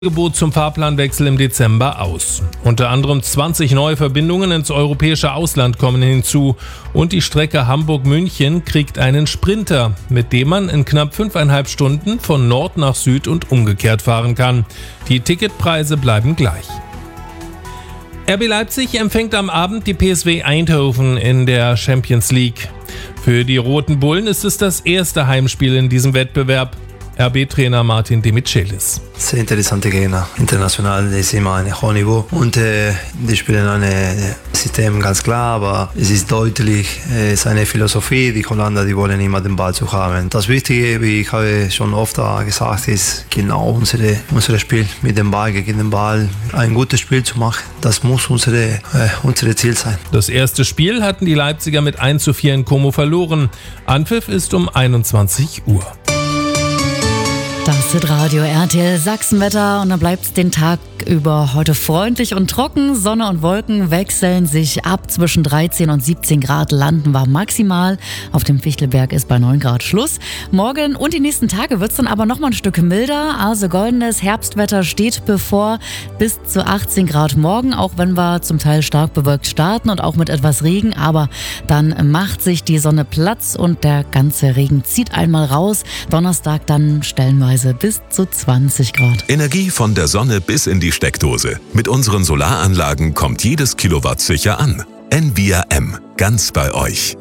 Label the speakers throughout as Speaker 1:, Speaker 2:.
Speaker 1: Angebot zum Fahrplanwechsel im Dezember aus. Unter anderem 20 neue Verbindungen ins europäische Ausland kommen hinzu und die Strecke Hamburg-München kriegt einen Sprinter, mit dem man in knapp 5,5 Stunden von Nord nach Süd und umgekehrt fahren kann. Die Ticketpreise bleiben gleich. RB Leipzig empfängt am Abend die PSV Eindhoven in der Champions League. Für die Roten Bullen ist es das erste Heimspiel in diesem Wettbewerb. RB-Trainer Martin Demichelis.
Speaker 2: Sehr interessante Gegner. International ist immer ein hohes Niveau und die spielen ein System ganz klar, aber es ist deutlich, es ist eine Philosophie. Die Holländer, die wollen immer den Ball zu haben. Das Wichtige, wie ich habe schon oft gesagt, ist genau unser Spiel mit dem Ball, gegen den Ball, ein gutes Spiel zu machen. Das muss unser Ziel sein.
Speaker 1: Das erste Spiel hatten die Leipziger mit 1:4 in Como verloren. Anpfiff ist um 21 Uhr.
Speaker 3: Das ist Radio RTL Sachsenwetter und dann bleibt es den Tag über heute freundlich und trocken. Sonne und Wolken wechseln sich ab. Zwischen 13 und 17 Grad landen wir maximal. Auf dem Fichtelberg ist bei 9 Grad Schluss. Morgen und die nächsten Tage wird es dann aber noch mal ein Stück milder. Also goldenes Herbstwetter steht bevor, bis zu 18 Grad morgen. Auch wenn wir zum Teil stark bewölkt starten und auch mit etwas Regen. Aber dann macht sich die Sonne Platz und der ganze Regen zieht einmal raus. Donnerstag dann stellenweise bis zu 20 Grad.
Speaker 4: Energie von der Sonne bis in die Steckdose. Mit unseren Solaranlagen kommt jedes Kilowatt sicher an. Envia M. Ganz bei euch.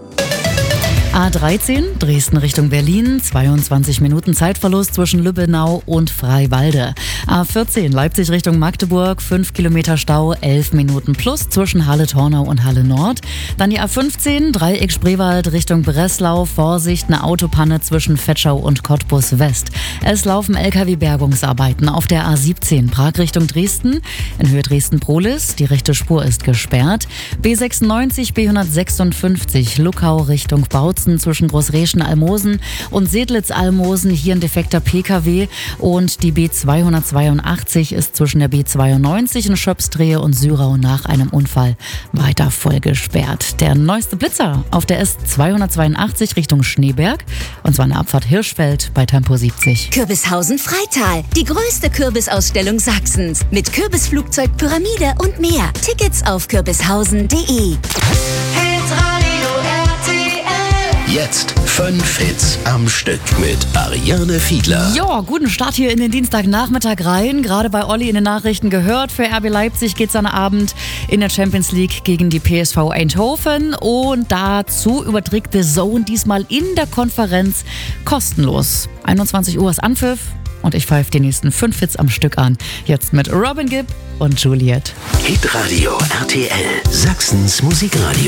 Speaker 3: A13, Dresden Richtung Berlin, 22 Minuten Zeitverlust zwischen Lübbenau und Freiwalde. A14, Leipzig Richtung Magdeburg, 5 Kilometer Stau, 11 Minuten plus zwischen Halle-Tornau und Halle Nord. Dann die A15, Dreieck Spreewald Richtung Breslau, Vorsicht, eine Autopanne zwischen Vetschau und Cottbus West. Es laufen LKW-Bergungsarbeiten auf der A17, Prag Richtung Dresden, in Höhe Dresden-Prohlis, die rechte Spur ist gesperrt. B96, B156, Luckau Richtung Bautzen, zwischen Großreschen-Almosen und Sedlitz-Almosen, hier ein defekter PKW, und die B282 ist zwischen der B92 in Schöpsdrehe und Syrau nach einem Unfall weiter voll gesperrt. Der neueste Blitzer auf der S282 Richtung Schneeberg, und zwar eine Abfahrt Hirschfeld bei Tempo 70.
Speaker 5: Kürbishausen Freital, die größte Kürbisausstellung Sachsens mit Kürbisflugzeug, Pyramide und mehr. Tickets auf kürbishausen.de.
Speaker 6: Jetzt 5 Hits am Stück mit Ariane Fiedler.
Speaker 3: Ja, guten Start hier in den Dienstagnachmittag rein. Gerade bei Olli in den Nachrichten gehört. Für RB Leipzig geht es am Abend in der Champions League gegen die PSV Eindhoven. Und dazu überträgt The Zone diesmal in der Konferenz kostenlos. 21 Uhr ist Anpfiff und ich pfeife die nächsten 5 Hits am Stück an. Jetzt mit Robin Gibb und Juliet.
Speaker 6: Hitradio RTL, Sachsens Musikradio.